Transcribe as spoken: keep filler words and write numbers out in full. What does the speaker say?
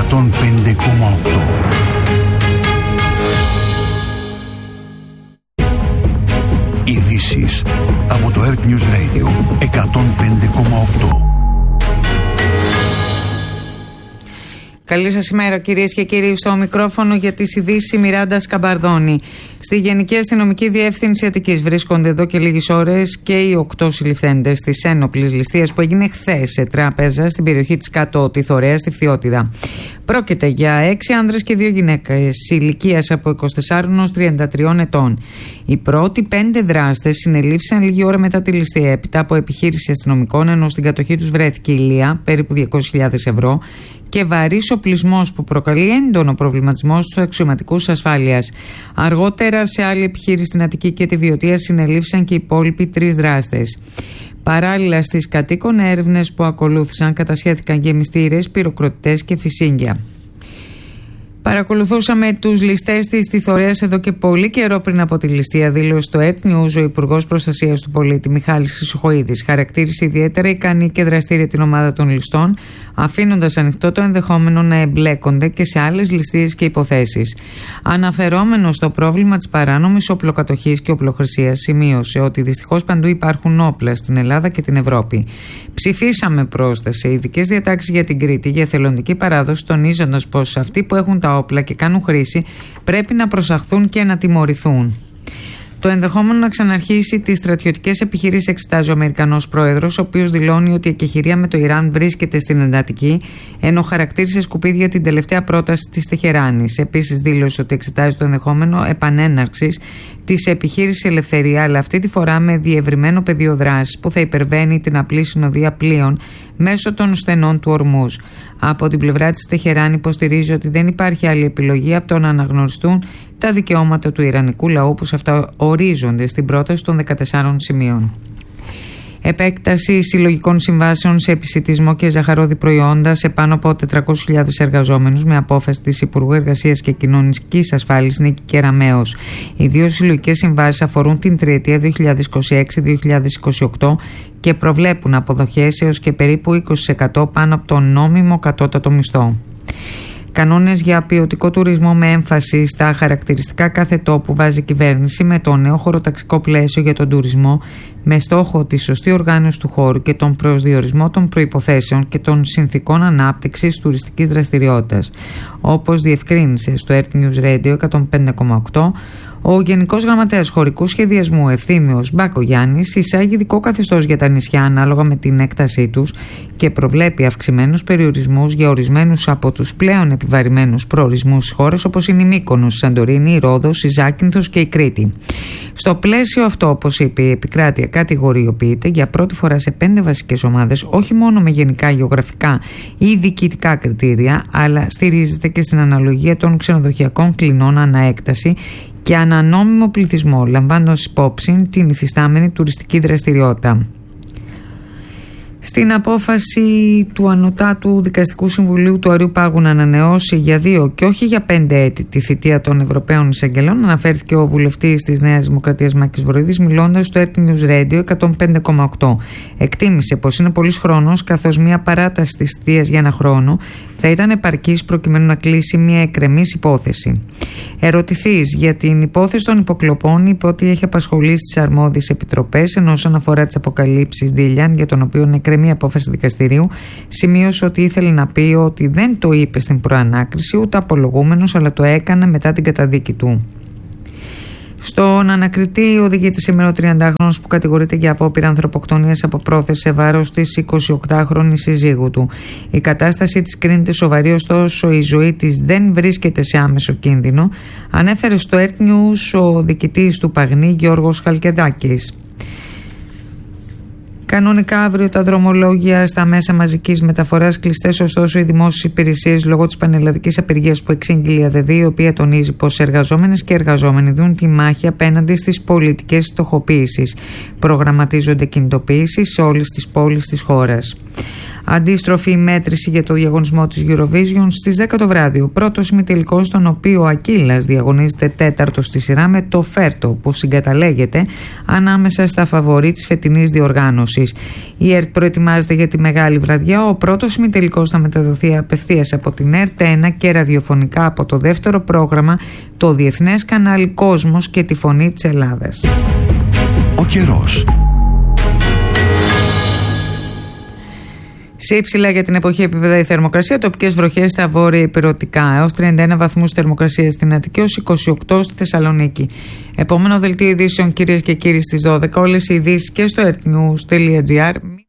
εκατόν πέντε κόμμα οκτώ. Ειδήσεις από το Earth News Radio εκατόν πέντε κόμμα οκτώ. Καλή σας ημέρα κυρίες και κύριοι, στο μικρόφωνο για τις ειδήσεις η Μιράντα Σκαμπαρδόνη. Στη Γενική Αστυνομική Διεύθυνση Αττικής βρίσκονται εδώ και λίγες ώρες και οι οκτώ συλληφθέντες της ένοπλης ληστείας που έγινε χθες σε τράπεζα στην περιοχή της Κάτω Τιθωρέας στη Φθιώτιδα. Πρόκειται για έξι άνδρες και δύο γυναίκες ηλικίας από είκοσι τέσσερα έως τριάντα τρία ετών. Οι πρώτοι πέντε δράστες συνελήφθησαν λίγη ώρα μετά τη ληστεία, έπειτα από επιχείρηση αστυνομικών, ενώ στην κατοχή τους βρέθηκε ηλία, περίπου διακόσιες χιλιάδες ευρώ, και βαρύς οπλισμός που προκαλεί έντονο προβληματισμό στους αξιωματικούς ασφάλειας. Αργότερα, σε άλλη επιχείρηση στην Αττική και τη Βιωτία, συνελήφθησαν και οι υπόλοιποι τρεις δράστες. Παράλληλα, στις κατοίκων έρευνες που ακολούθησαν, κατασχέθηκαν γεμιστήρες, πυροκροτητές και φυσίγγια. Παρακολουθούσαμε τους ληστές της Τιθωρέας εδώ και πολύ καιρό πριν από τη ληστεία, δήλωσε στο Earth News ο Υπουργός Προστασίας του Πολίτη Μιχάλης Χρυσοχοΐδης. Χαρακτήρισε ιδιαίτερα ικανή και δραστήρια την ομάδα των ληστών, αφήνοντας ανοιχτό το ενδεχόμενο να εμπλέκονται και σε άλλες ληστείες και υποθέσεις. Αναφερόμενο στο πρόβλημα της παράνομης οπλοκατοχής και οπλοχρησίας, σημείωσε ότι δυστυχώς παντού υπάρχουν όπλα στην Ελλάδα και την Ευρώπη. Ψηφίσαμε πρόσθεσε ειδικές διατάξεις για την Κρήτη για εθελοντική παράδοση, τονίζοντας πως αυτοί που έχουν τα όπλα και κάνουν χρήση πρέπει να προσαχθούν και να τιμωρηθούν. Το ενδεχόμενο να ξαναρχίσει τις στρατιωτικές επιχειρήσεις εξετάζει ο Αμερικανός πρόεδρος, ο οποίος δηλώνει ότι η εκεχηρία με το Ιράν βρίσκεται στην εντατική, ενώ χαρακτήρισε σκουπίδια την τελευταία πρόταση της Τεχεράνης. Επίσης, δήλωσε ότι εξετάζει το ενδεχόμενο επανέναρξης της επιχείρησης Ελευθερία, αλλά αυτή τη φορά με διευρυμένο πεδίο δράσης που θα υπερβαίνει την απλή συνοδεία πλοίων μέσω των στενών του Ορμούζ. Από την πλευρά της Τεχεράνη υποστηρίζει ότι δεν υπάρχει άλλη επιλογή από το να αναγνωριστούν τα δικαιώματα του Ιρανικού λαού που σε αυτά ορίζονται στην πρόταση των δεκατεσσάρων σημείων. Επέκταση συλλογικών συμβάσεων σε επισιτισμό και ζαχαρόδι προϊόντα σε πάνω από τετρακόσιες χιλιάδες εργαζόμενους με απόφαση της Υπουργού Εργασίας και Κοινωνικής Ασφάλισης Νίκη Κεραμέως. Οι δύο συλλογικές συμβάσεις αφορούν την τριετία δύο χιλιάδες είκοσι έξι δύο χιλιάδες είκοσι οκτώ και προβλέπουν αποδοχές έως και περίπου είκοσι τοις εκατό πάνω από τον νόμιμο κατώτατο μισθό. Κανόνες για ποιοτικό τουρισμό με έμφαση στα χαρακτηριστικά κάθε τόπου βάζει η κυβέρνηση με το νέο χωροταξικό πλαίσιο για τον τουρισμό, με στόχο τη σωστή οργάνωση του χώρου και τον προσδιορισμό των προϋποθέσεων και των συνθηκών ανάπτυξης τουριστικής δραστηριότητας. Όπως διευκρίνησε στο Earth News Radio εκατόν πέντε κόμμα οκτώ, ο Γενικός Γραμματέας Χωρικού Σχεδιασμού Ευθύμιος Μπακογιάννης εισάγει ειδικό καθεστώς για τα νησιά ανάλογα με την έκτασή τους και προβλέπει αυξημένους περιορισμούς για ορισμένους από τους πλέον επιβαρημένους προορισμούς στις χώρες, όπως είναι η Μύκονος, η Σαντορίνη, η Ρόδος, η Ζάκυνθος και η Κρήτη. Στο πλαίσιο αυτό, όπως είπε, η επικράτεια κατηγοριοποιείται για πρώτη φορά σε πέντε βασικές ομάδες, όχι μόνο με γενικά γεωγραφικά ή διοικητικά κριτήρια, αλλά στηρίζεται και στην αναλογία των ξενοδοχειακών κλινών ανά έκταση και ανανόμιμο πληθυσμό, λαμβάνοντας υπόψη την υφιστάμενη τουριστική δραστηριότητα. Στην απόφαση του Ανωτάτου Δικαστικού Συμβουλίου του Αριού Πάγου να ανανεώσει για δύο και όχι για πέντε έτη τη θητεία των Ευρωπαίων Εισαγγελών, αναφέρθηκε ο βουλευτής της Νέας Δημοκρατίας Μάκης Βορύδης, μιλώντας στο Earth News Radio εκατόν πέντε κόμμα οκτώ. Εκτίμησε πως είναι πολύς χρόνος, καθώς μια παράταση της θητείας για ένα χρόνο θα ήταν επαρκής προκειμένου να κλείσει μια εκκρεμής υπόθεση. Ερωτηθείς για την υπόθεση των υποκλοπών, είπε ότι έχει απασχολήσει τις αρμόδιες επιτροπές, ενώ όσον αφορά τις αποκαλύψεις Δήλιαν, για τον οποίο εκκρεμεί απόφαση δικαστηρίου, σημείωσε ότι ήθελε να πει ότι δεν το είπε στην προανάκριση ούτε απολογούμενος, αλλά το έκανε μετά την καταδίκη του. Στον ανακριτή οδηγείται σήμερα ο τριαντάχρονος που κατηγορείται για απόπειρα ανθρωποκτονίας από πρόθεση σε βάρος της εικοσιοκτάχρονης συζύγου του. Η κατάστασή της κρίνεται σοβαρή, ωστόσο η ζωή της δεν βρίσκεται σε άμεσο κίνδυνο, ανέφερε στο Earth News ο διοικητής του Παγνή Γιώργος Χαλκεδάκης. Κανονικά αύριο τα δρομολόγια στα μέσα μαζικής μεταφοράς κλειστές, ωστόσο οι δημόσιες υπηρεσίες λόγω της πανελλαδικής απεργίας που εξήγηλε η ΑΔΕΔΗ, η οποία τονίζει πως εργαζόμενες και εργαζόμενοι δουν τη μάχη απέναντι στις πολιτικές στοχοποίησεις. Προγραμματίζονται κινητοποιήσεις σε όλες τις πόλεις της χώρας. Αντίστροφη μέτρηση για το διαγωνισμό της Eurovision στις δέκα το βράδυ. Ο πρώτος ημιτελικός, στον οποίο ο Ακύλας διαγωνίζεται τέταρτο στη σειρά με το Φέρτο, που συγκαταλέγεται ανάμεσα στα φαβορί της φετινής διοργάνωσης. Η ΕΡΤ προετοιμάζεται για τη μεγάλη βραδιά. Ο πρώτος ημιτελικός θα μεταδοθεί απευθείας από την ΕΡΤ ένα και ραδιοφωνικά από το δεύτερο πρόγραμμα, το διεθνές κανάλι Κόσμος και τη Φωνή της Ελλάδας. Ο καιρός. Σε υψηλά για την εποχή επίπεδα η θερμοκρασία, τοπικές βροχές στα βόρεια υπηρετικά έως τριάντα ένα βαθμούς θερμοκρασία στην Αττική, έως είκοσι οκτώ στη Θεσσαλονίκη. Επόμενο δελτίο ειδήσεων, κυρίες και κύριοι, στις δώδεκα. Όλες οι ειδήσεις και στο ερτ νιους τελεία τζι άρ.